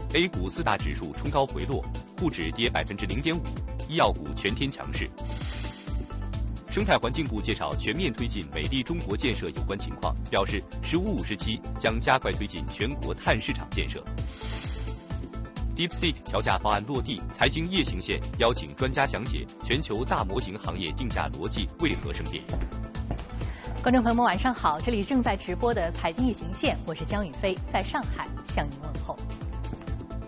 A 股四大指数冲高回落，沪指跌0.5%，医药股全天强势。生态环境部介绍全面推进美丽中国建设有关情况，表示“15 57”将加快推进全国碳市场建设。DeepSeek 调价方案落地，财经夜行线邀请专家讲解全球大模型行业定价逻辑为何生变。 观众朋友们，晚上好，这里正在直播的财经夜行线，我是江宇飞，在上海向您问候。